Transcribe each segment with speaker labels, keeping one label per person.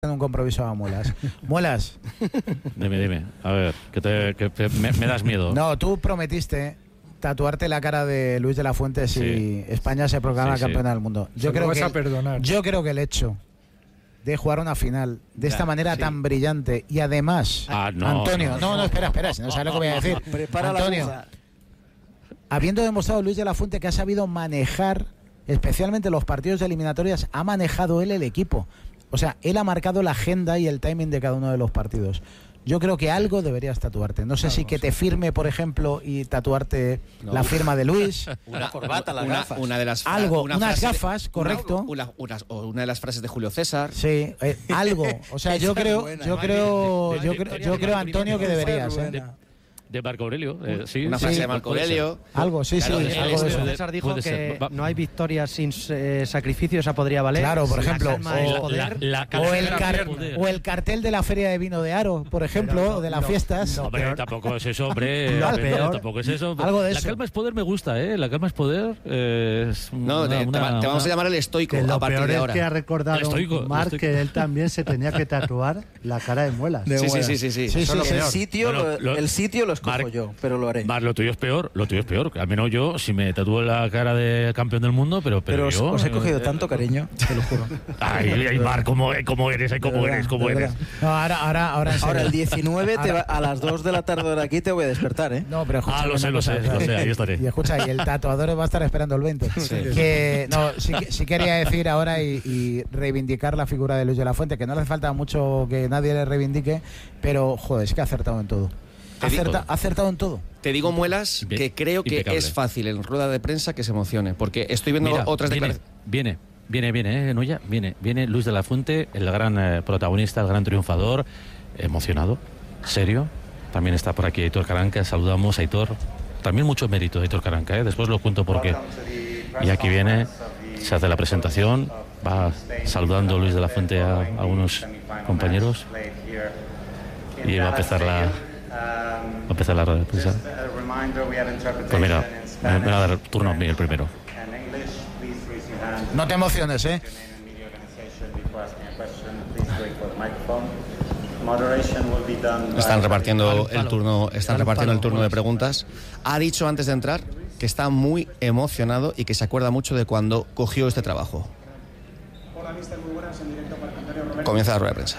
Speaker 1: en un compromiso a Muelas. Muelas.
Speaker 2: Dime. A ver, que me das miedo.
Speaker 1: No, tú prometiste tatuarte la cara de Luis de la Fuente si España se proclama campeona del mundo. Yo creo que el hecho de jugar una final de esta manera tan brillante y además, Antonio, espera, si no sabes lo que voy a decir. Antonio, habiendo demostrado Luis de la Fuente que ha sabido manejar, especialmente los partidos de eliminatorias, ha manejado él el equipo. O sea, él ha marcado la agenda y el timing de cada uno de los partidos. Yo creo que algo deberías tatuarte. No sé si que te firme, por ejemplo, y tatuarte la firma de Luis.
Speaker 3: Una corbata, las gafas.
Speaker 1: Unas gafas, correcto.
Speaker 3: Una de las frases de Julio César.
Speaker 1: Sí, algo. O sea, yo creo, Antonio, que deberías.
Speaker 2: De Marco Aurelio, sí.
Speaker 3: Una frase de Marco Aurelio.
Speaker 1: Algo, sí.
Speaker 4: Algo de eso. César dijo que no hay victoria sin sacrificio, esa podría valer.
Speaker 1: Claro, por ejemplo. O el cartel de la Feria de Vino de Aro, por ejemplo, o de las fiestas.
Speaker 2: No, pero tampoco es eso, hombre. Tampoco es eso.
Speaker 1: Algo de eso.
Speaker 2: La calma es poder me gusta, ¿eh? La calma es poder.
Speaker 3: Te vamos a llamar el estoico a partir de ahora.
Speaker 5: Que ha recordado Marc que él también se tenía que tatuar la cara de Muelas.
Speaker 3: Sí.
Speaker 6: El sitio lo escojo yo, pero lo haré.
Speaker 2: Lo tuyo es peor. Al menos yo, si me tatúo la cara de campeón del mundo, pero yo...
Speaker 6: os he cogido tanto cariño, te lo juro.
Speaker 2: Ay, Mar, ¿cómo eres? ¿Cómo eres?
Speaker 1: No, ahora
Speaker 6: el 19 a las 2 de la tarde de aquí te voy a despertar, ¿eh?
Speaker 1: No, pero escucha,
Speaker 2: lo sé, ahí estaré.
Speaker 1: Y escucha, y el tatuador va a estar esperando el 20. Que sí quería decir ahora y reivindicar la figura de Luis de la Fuente, que no le hace falta mucho que nadie le reivindique, pero joder, es que ha acertado en todo. Ha acertado en todo.
Speaker 3: Te digo, Muelas, que creo que es fácil en rueda de prensa que se emocione, porque estoy viendo otras declaraciones.
Speaker 2: Viene, Noya, viene Luis de la Fuente, el gran protagonista, el gran triunfador, emocionado, serio. También está por aquí Aitor Karanka, saludamos a Aitor. También mucho mérito de Aitor Karanka, después lo cuento por qué. Y aquí viene, se hace la presentación, va saludando Luis de la Fuente a algunos compañeros y va a empezar la rueda de prensa. Pues mira, me va a dar turno a mí el primero.
Speaker 1: No te emociones, ¿eh?
Speaker 3: Están repartiendo el turno de preguntas. Ha dicho antes de entrar que está muy emocionado y que se acuerda mucho de cuando cogió este trabajo. Comienza la rueda de prensa.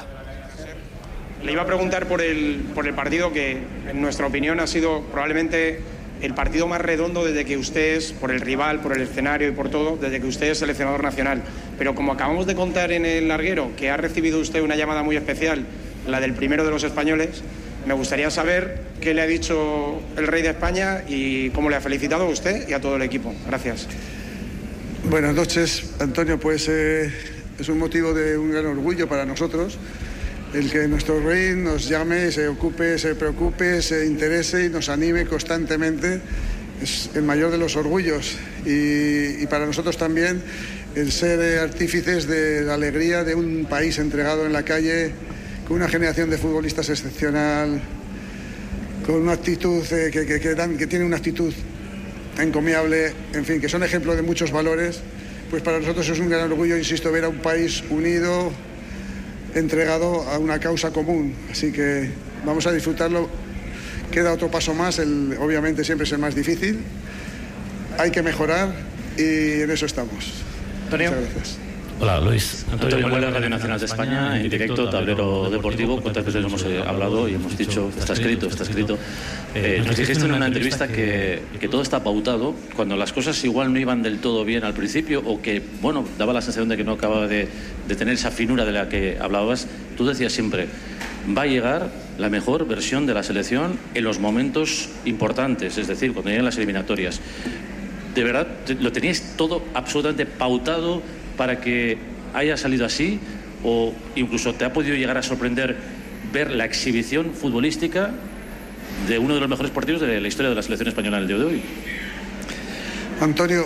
Speaker 7: Le iba a preguntar por el partido que, en nuestra opinión, ha sido probablemente el partido más redondo desde que usted es, por el rival, por el escenario y por todo, desde que usted es seleccionador nacional. Pero como acabamos de contar en el larguero, que ha recibido usted una llamada muy especial, la del primero de los españoles, me gustaría saber qué le ha dicho el rey de España y cómo le ha felicitado a usted y a todo el equipo. Gracias.
Speaker 8: Buenas noches, Antonio. Pues es un motivo de un gran orgullo para nosotros el que nuestro rey nos llame, se ocupe, se preocupe, se interese y nos anime constantemente. Es el mayor de los orgullos y para nosotros también el ser artífices de la alegría de un país entregado en la calle, con una generación de futbolistas excepcional, con una actitud que tiene una actitud encomiable, en fin, que son ejemplos de muchos valores. Pues para nosotros es un gran orgullo, insisto, ver a un país unido, entregado a una causa común, así que vamos a disfrutarlo. Queda otro paso más, obviamente siempre es el más difícil, hay que mejorar y en eso estamos.
Speaker 6: Antonio.
Speaker 8: Muchas gracias.
Speaker 2: Hola, Luis.
Speaker 9: Antonio Muelas, Radio Nacional de España, en directo, Tablero Deportivo. ¿Cuántas veces hemos hablado y hemos dicho, está escrito? Nos dijiste en una entrevista que todo está pautado, cuando las cosas igual no iban del todo bien al principio, o que, bueno, daba la sensación de que no acababa de tener esa finura de la que hablabas. Tú decías siempre, va a llegar la mejor versión de la selección en los momentos importantes, es decir, cuando lleguen las eliminatorias. ¿De verdad lo teníais todo absolutamente pautado para que haya salido así, o incluso te ha podido llegar a sorprender ver la exhibición futbolística de uno de los mejores partidos de la historia de la selección española en el día de hoy?
Speaker 8: Antonio,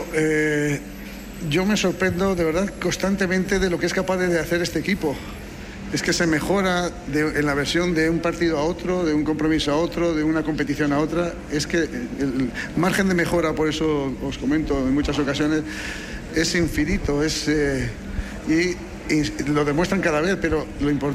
Speaker 8: yo me sorprendo de verdad constantemente de lo que es capaz de hacer este equipo. Es que se mejora en la versión de un partido a otro, de un compromiso a otro, de una competición a otra. Es que el margen de mejora, por eso os comento en muchas ocasiones, es infinito, y lo demuestran cada vez, pero